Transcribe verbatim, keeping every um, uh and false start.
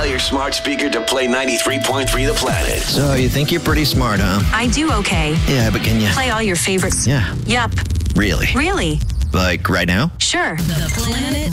your smart speaker to play ninety-three point three The Planet. So you think you're pretty smart, huh? I do okay. Yeah, but can you... Play all your favorites. Yeah. Yup. Really? Really? Like right now? Sure. The Planet